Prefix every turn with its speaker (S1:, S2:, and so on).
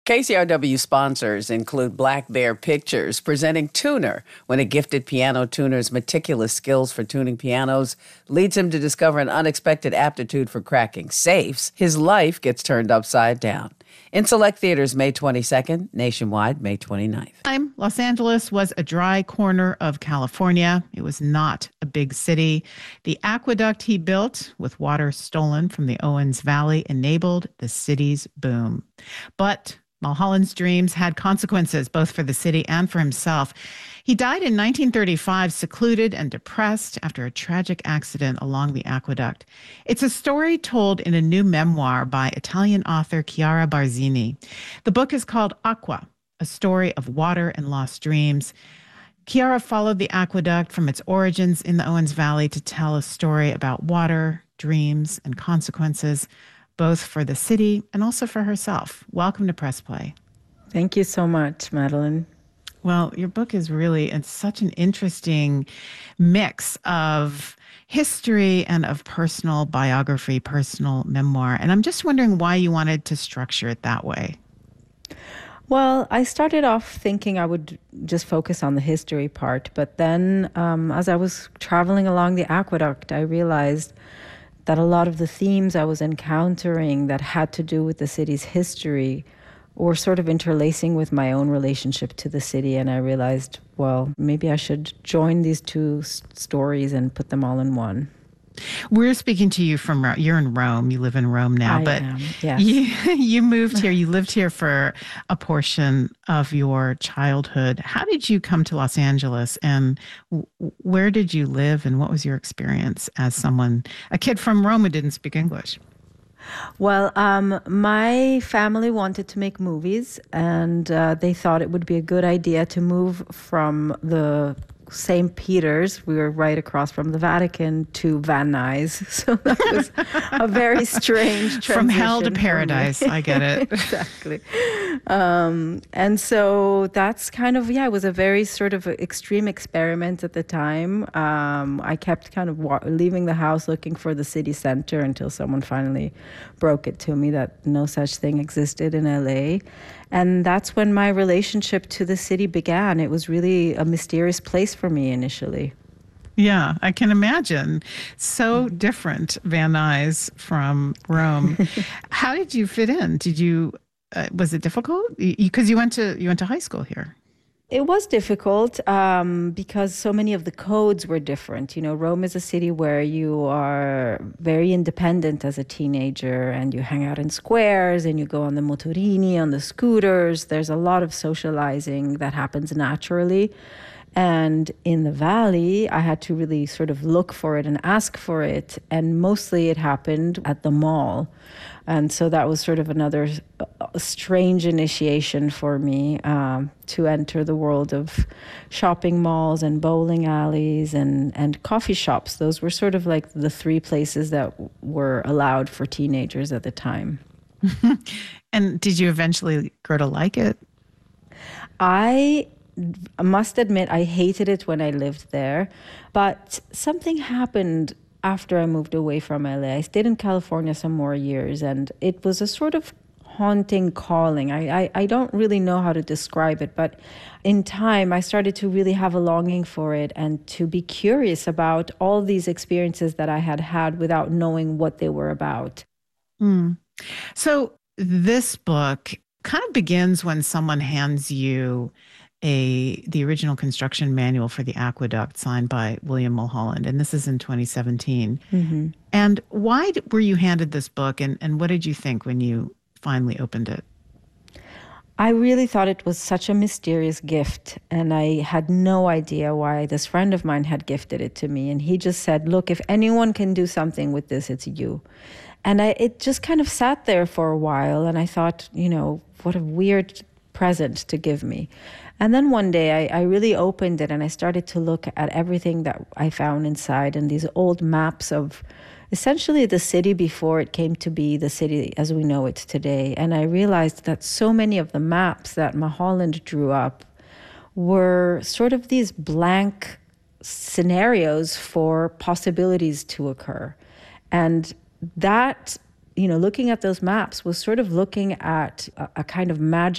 S1: KCRW sponsors include Black Bear Pictures, presenting Tuner, when a gifted piano tuner's meticulous skills for tuning pianos leads him to discover an unexpected aptitude for cracking safes. His life gets turned upside down. In select theaters May 22nd, nationwide May 29th.
S2: Los Angeles was a dry corner of California. It was not a big city. The aqueduct he built, with water stolen from the Owens Valley, enabled the city's boom. But Mulholland's dreams had consequences, both for the city and for himself. He died in 1935, secluded and depressed after a tragic accident along the aqueduct. It's a story told in a new memoir by Italian author Chiara Barzini. The book is called Acqua, a story of water and lost dreams. Chiara followed the aqueduct from its origins in the Owens Valley to tell a story about water, dreams, and consequences, both for the city and also for herself. Welcome to Press Play.
S3: Thank you so much, Madeline.
S2: Well, your book is really, it's such an interesting mix of history and of personal biography, personal memoir. And I'm just wondering why you wanted to structure it that way.
S3: Well, I started off thinking I would just focus on the history part. But then as I was traveling along the aqueduct, I realized that a lot of the themes I was encountering that had to do with the city's history were sort of interlacing with my own relationship to the city. And I realized, well, maybe I should join these two stories and put them all in one.
S2: We're speaking to you from, you're in Rome. You live in Rome now.
S3: I
S2: but
S3: am, yes.
S2: You moved here. You lived here for a portion of your childhood. How did you come to Los Angeles, and where did you live, and what was your experience as someone, a kid from Rome who didn't speak English?
S3: Well, my family wanted to make movies, and they thought it would be a good idea to move from the St. Peter's, we were right across from the Vatican, to Van Nuys. So that was a very strange transition.
S2: From hell to paradise, I get it.
S3: Exactly. And so that's kind of, it was a very sort of extreme experiment at the time. I kept kind of leaving the house looking for the city center until someone finally broke it to me that no such thing existed in LA. And that's when my relationship to the city began. It was really a mysterious place for me initially.
S2: Yeah, I can imagine. So different, Van Nuys from Rome. How did you fit in? Did you? Was it difficult? Because you went to high school here.
S3: It was difficult because so many of the codes were different. You know, Rome is a city where you are very independent as a teenager, and you hang out in squares and you go on the motorini, on the scooters. There's a lot of socializing that happens naturally. And in the Valley, I had to really sort of look for it and ask for it. And mostly it happened at the mall. And so that was sort of another strange initiation for me to enter the world of shopping malls and bowling alleys and coffee shops. Those were sort of like the three places that were allowed for teenagers at the time.
S2: And did you eventually grow to like it?
S3: I must admit I hated it when I lived there, but something happened after I moved away from LA. I stayed in California some more years, and it was a sort of haunting calling. I don't really know how to describe it, but in time I started to really have a longing for it and to be curious about all these experiences that I had had without knowing what they were about.
S2: So this book kind of begins when someone hands you the original construction manual for the aqueduct signed by William Mulholland, and this is in 2017. Mm-hmm. And why were you handed this book, and what did you think when you finally opened it?
S3: I really thought it was such a mysterious gift, and I had no idea why this friend of mine had gifted it to me. And he just said, look, if anyone can do something with this, it's you. And it just kind of sat there for a while, and I thought, what a weird present to give me. And then one day I really opened it and I started to look at everything that I found inside, and these old maps of essentially the city before it came to be the city as we know it today. And I realized that so many of the maps that Mulholland drew up were sort of these blank scenarios for possibilities to occur. And that, looking at those maps was sort of looking at a kind of magic